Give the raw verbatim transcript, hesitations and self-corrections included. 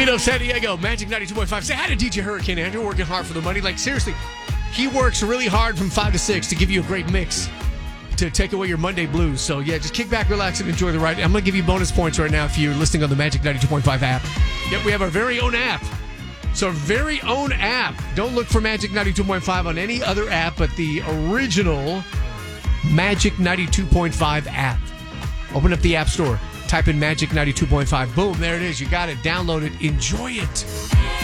of San Diego, Magic ninety-two point five. Say hi to D J Hurricane Andrew, working hard for the money. Like, seriously, he works really hard from five to six to give you a great mix to take away your Monday blues. So, yeah, just kick back, relax, and enjoy the ride. I'm going to give you bonus points right now if you're listening on the Magic ninety-two point five app. Yep, we have our very own app. So, our very own app. Don't look for Magic ninety-two point five on any other app but the original Magic ninety-two point five app. Open up the App Store. Type in Magic ninety-two point five. Boom, there it is. You got it. Download it. Enjoy it.